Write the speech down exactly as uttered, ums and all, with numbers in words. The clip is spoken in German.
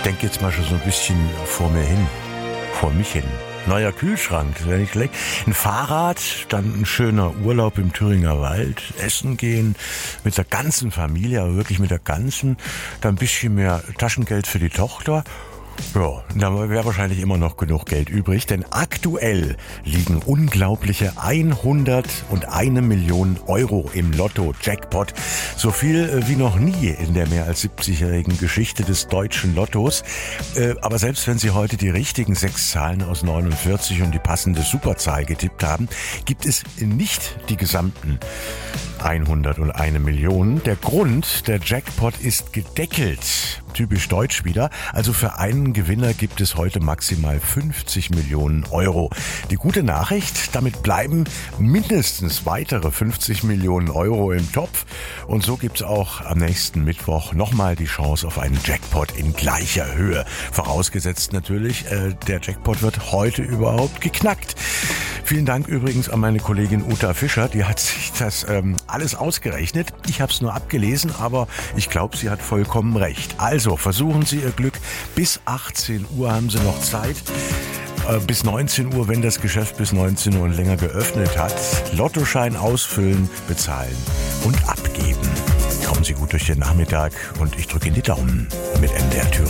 denke jetzt mal schon so ein bisschen vor mir hin, vor mich hin. Neuer Kühlschrank, das wäre nicht schlecht. Ein Fahrrad, dann ein schöner Urlaub im Thüringer Wald, essen gehen mit der ganzen Familie, aber wirklich mit der ganzen. Dann ein bisschen mehr Taschengeld für die Tochter. Ja, da wäre wahrscheinlich immer noch genug Geld übrig, denn aktuell liegen unglaubliche hunderteins Millionen Euro im Lotto-Jackpot. So viel wie noch nie in der mehr als siebzigjährigen Geschichte des deutschen Lottos. Aber selbst wenn Sie heute die richtigen sechs Zahlen aus neunundvierzig und die passende Superzahl getippt haben, gibt es nicht die gesamten hunderteins Millionen. Der Grund, der Jackpot ist gedeckelt. Typisch deutsch wieder. Also für einen Gewinner gibt es heute maximal fünfzig Millionen Euro. Die gute Nachricht, damit bleiben mindestens weitere fünfzig Millionen Euro im Topf. Und so gibt es auch am nächsten Mittwoch nochmal die Chance auf einen Jackpot in gleicher Höhe. Vorausgesetzt natürlich, äh, der Jackpot wird heute überhaupt geknackt. Vielen Dank übrigens an meine Kollegin Uta Fischer, die hat sich das ähm, alles ausgerechnet. Ich habe es nur abgelesen, aber ich glaube, sie hat vollkommen recht. Also versuchen Sie Ihr Glück. Bis achtzehn Uhr haben Sie noch Zeit. Äh, bis neunzehn Uhr, wenn das Geschäft bis neunzehn Uhr und länger geöffnet hat. Lottoschein ausfüllen, bezahlen und abgeben. Kommen Sie gut durch den Nachmittag und ich drücke Ihnen die Daumen mit M D R Thüringen.